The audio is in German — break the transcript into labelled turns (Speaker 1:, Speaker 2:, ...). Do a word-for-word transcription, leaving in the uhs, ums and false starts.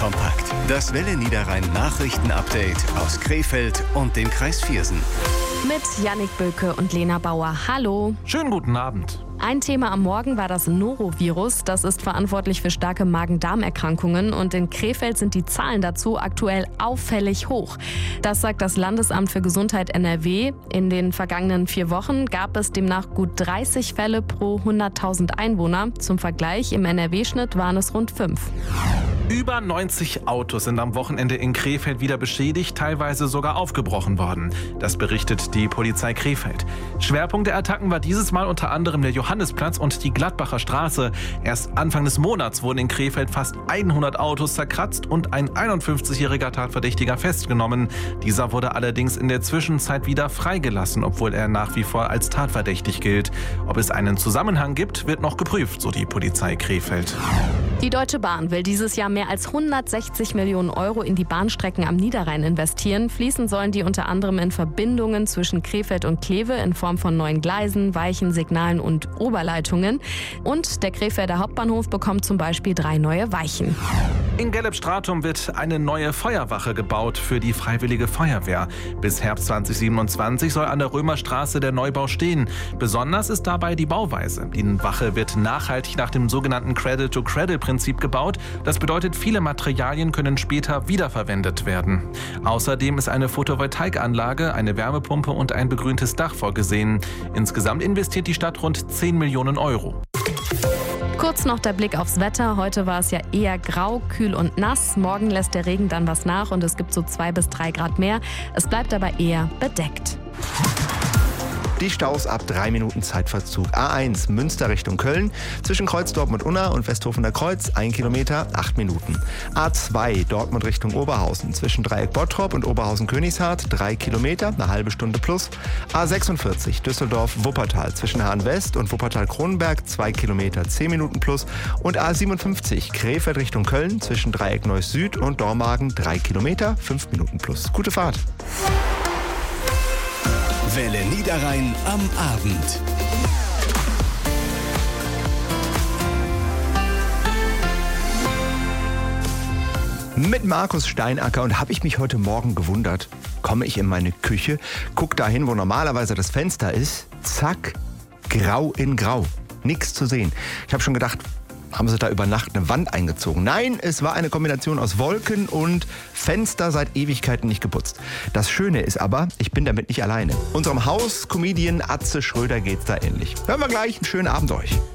Speaker 1: kompakt. Das Welle Niederrhein Nachrichten-Update aus Krefeld und dem Kreis Viersen.
Speaker 2: Mit Jannik Böke und Lena Bauer. Hallo.
Speaker 3: Schönen guten Abend.
Speaker 2: Ein Thema am Morgen war das Norovirus. Das ist verantwortlich für starke Magen-Darm-Erkrankungen und in Krefeld sind die Zahlen dazu aktuell auffällig hoch. Das sagt das Landesamt für Gesundheit N R W. In den vergangenen vier Wochen gab es demnach gut dreißig Fälle pro hunderttausend Einwohner. Zum Vergleich, im N R W-Schnitt waren es rund fünf.
Speaker 3: Über neunzig Autos sind am Wochenende in Krefeld wieder beschädigt, teilweise sogar aufgebrochen worden. Das berichtet die Polizei Krefeld. Schwerpunkt der Attacken war dieses Mal unter anderem der Johannisplatz und die Gladbacher Straße. Erst Anfang des Monats wurden in Krefeld fast hundert Autos zerkratzt und ein einundfünfzigjähriger Tatverdächtiger festgenommen. Dieser wurde allerdings in der Zwischenzeit wieder freigelassen, obwohl er nach wie vor als tatverdächtig gilt. Ob es einen Zusammenhang gibt, wird noch geprüft, so die Polizei Krefeld.
Speaker 2: Die Deutsche Bahn will dieses Jahr mehr als hundertsechzig Millionen Euro in die Bahnstrecken am Niederrhein investieren. Fließen sollen die unter anderem in Verbindungen zwischen Krefeld und Kleve in Form von neuen Gleisen, Weichen, Signalen und Oberleitungen. Und der Krefelder Hauptbahnhof bekommt zum Beispiel drei neue Weichen.
Speaker 3: In Gelb-Stratum wird eine neue Feuerwache gebaut für die Freiwillige Feuerwehr. Bis Herbst zwanzig siebenundzwanzig soll an der Römerstraße der Neubau stehen. Besonders ist dabei die Bauweise. Die Wache wird nachhaltig nach dem sogenannten Cradle-to-Cradle-Prinzip gebaut. Das bedeutet, viele Materialien können später wiederverwendet werden. Außerdem ist eine Photovoltaikanlage, eine Wärmepumpe und ein begrüntes Dach vorgesehen. Insgesamt investiert die Stadt rund zehn Millionen Euro.
Speaker 2: Kurz noch der Blick aufs Wetter. Heute war es ja eher grau, kühl und nass. Morgen lässt der Regen dann was nach und es gibt so zwei bis drei Grad mehr. Es bleibt aber eher bedeckt.
Speaker 4: Die Staus ab drei Minuten Zeitverzug. A eins Münster Richtung Köln, zwischen Kreuz Dortmund-Unna und Westhofener Kreuz, ein Kilometer, acht Minuten. A zwei Dortmund Richtung Oberhausen, zwischen Dreieck Bottrop und Oberhausen-Königshardt, drei Kilometer, eine halbe Stunde plus. A sechsundvierzig Düsseldorf-Wuppertal, zwischen Hahn-West und Wuppertal-Kronenberg, zwei Kilometer, zehn Minuten plus. Und A siebenundfünfzig Krefeld Richtung Köln, zwischen Dreieck Neuss Süd und Dormagen, drei Kilometer, fünf Minuten plus. Gute Fahrt.
Speaker 1: Welle Niederrhein am Abend.
Speaker 4: Mit Markus Steinacker und habe ich mich heute Morgen gewundert, komme ich in meine Küche, gucke dahin, wo normalerweise das Fenster ist, zack, grau in grau, nichts zu sehen. Ich habe schon gedacht, haben sie da über Nacht eine Wand eingezogen? Nein, es war eine Kombination aus Wolken und Fenster seit Ewigkeiten nicht geputzt. Das Schöne ist aber, ich bin damit nicht alleine. Unserem Haus-Comedian Atze Schröder geht's da ähnlich. Hören wir gleich, einen schönen Abend euch.